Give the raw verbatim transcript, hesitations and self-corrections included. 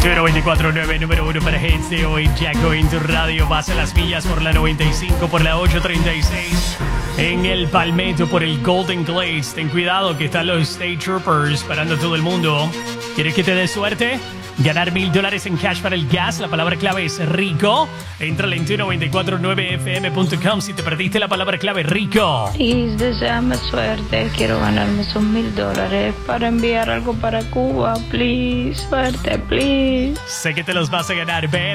noventa y cuatro punto nueve, número uno para hits de hoy. Jacko en tu radio. Vas a las millas por la noventa y cinco, por la ochocientos treinta y seis. En el Palmetto por el Golden Glades. Ten cuidado que están los State Troopers parando a todo el mundo. ¿Quieres que te dé suerte? Ganar mil dólares en cash para el gas. La palabra clave es rico. Entra en tu noventa y cuatro punto nueve f m punto com si te perdiste la palabra clave rico. Please, deseame suerte. Quiero ganarme esos mil dólares para enviar algo para Cuba. Please, suerte, please. Sé que te los vas a ganar. Ve